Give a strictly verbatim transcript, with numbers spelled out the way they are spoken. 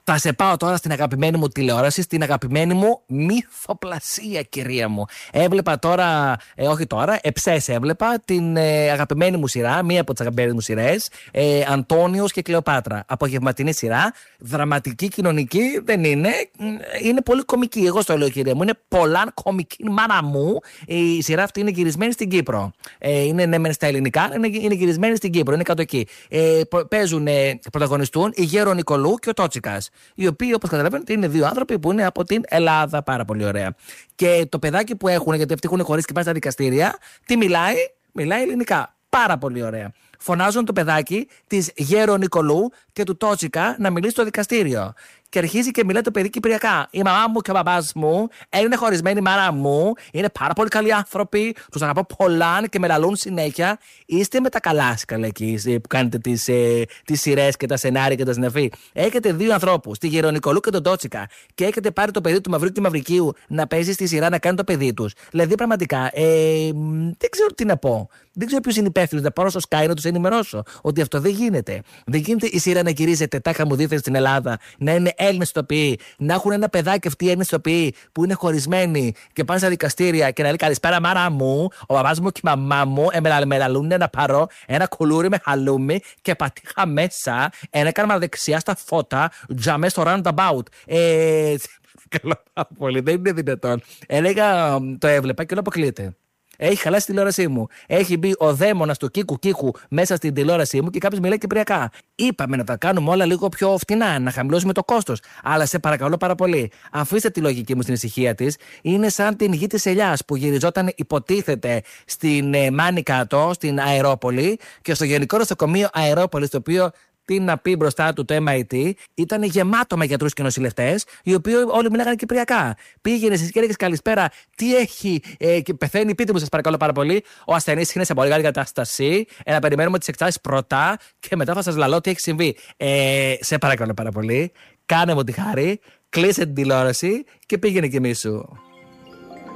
Θα σε πάω τώρα στην αγαπημένη μου τηλεόραση, στην αγαπημένη μου μυθοπλασία, κυρία μου. Έβλεπα τώρα, ε, όχι τώρα, εψές έβλεπα την ε, αγαπημένη μου σειρά, μία από τις αγαπημένες μου σειρές, ε, Αντώνιος και Κλεοπάτρα. Απογευματινή σειρά, δραματική, κοινωνική δεν είναι, είναι πολύ κομική. Εγώ στο λέω, κυρία μου, είναι πολλά κομική, μάνα μου. Η σειρά αυτή είναι γυρισμένη στην Κύπρο. Ε, είναι ναι, μεν στα ελληνικά, είναι, είναι γυρισμένη στην Κύπρο, είναι κάτω εκεί. Ε, παίζουν, ε, πρωταγωνιστούν η Γέρο Νικολού και ο Τότσικας. Οι οποίοι, όπως καταλαβαίνετε, είναι δύο άνθρωποι που είναι από την Ελλάδα. Πάρα πολύ ωραία. Και το παιδάκι που έχουν, γιατί αυτοί έχουν χωρίσει και πάνε στα δικαστήρια, τι μιλάει, μιλάει ελληνικά. Πάρα πολύ ωραία. Φωνάζουν το παιδάκι της Γέρο Νικολού και του Τότσικα να μιλήσει στο δικαστήριο. Και αρχίζει και μιλάει το παιδί κυπριακά. Η μαμά μου και ο μπαμπάς μου είναι χωρισμένοι, η μάνα μου. Είναι πάρα πολύ καλοί άνθρωποι. Τους αγαπώ πολλά και με λαλούν συνέχεια. Είστε με τα καλά, καλά εκεί που κάνετε τις, ε, τις σειρές και τα σενάρια και τα συνεφή. Έχετε δύο ανθρώπους, τη Γέρο Νικολού και τον Τότσικα. Και έχετε πάρει το παιδί του Μαυρίου και του Μαυρικίου να παίζει στη σειρά να κάνει το παιδί τους. Δηλαδή, πραγματικά, ε, δεν ξέρω τι να πω. Δεν ξέρω ποιος είναι υπεύθυνος να πάω στο Sky να τους ενημερώσω ότι αυτό δεν γίνεται. Δεν γίνεται η σειρά να γυρίζεται τάχα μου δίθεν στην Ελλάδα, να είναι Έλληνες ηθοποιοί, να έχουν ένα παιδάκι αυτοί οι Έλληνες ηθοποιοί που είναι χωρισμένοι και πάνε στα δικαστήρια και να λέει καλησπέρα μάνα μου, ο μπαμπάς μου και η μαμά μου εμελαλούν να πάρω ένα κουλούρι με χαλούμι και πατήχα μέσα ένα κάρμα δεξιά στα φώτα, τζαμέ στο roundabout. Ε, καλά πολύ, δεν είναι δυνατόν. Έλεγα, το έβλεπα και όλο αποκλείεται. Έχει χαλάσει τη τηλεόρασή μου. Έχει μπει ο δαίμονας του Κίκου Κίκου μέσα στην τηλεόρασή μου και κάποιος μιλάει κυπριακά. Είπαμε να τα κάνουμε όλα λίγο πιο φτηνά, να χαμηλώσουμε το κόστος. Αλλά σε παρακαλώ πάρα πολύ, αφήστε τη λογική μου στην ησυχία της. Είναι σαν την γη της ελιάς που γυριζόταν, υποτίθεται, στην ε, Μάνη κάτω, στην Αερόπολη και στο Γενικό Νοσοκομείο Αερόπολης, το οποίο. Τι να πει μπροστά του το εμ άι τι, ήταν γεμάτο με γιατρούς και νοσηλευτές, οι οποίοι όλοι μιλάγανε κυπριακά. Πήγαινε εσύ και έλεγες καλησπέρα, τι έχει, ε, και πεθαίνει, πείτε μου σας παρακαλώ πάρα πολύ. Ο ασθενής είναι σε πολύ καλή κατάσταση. Ε, να περιμένουμε τις εξετάσεις πρώτα και μετά θα σας λαλώ τι έχει συμβεί. Ε, σε παρακαλώ πάρα πολύ, κάνε μου τη χάρη, κλείσε την τηλεόραση και πήγαινε κι εμείς σου.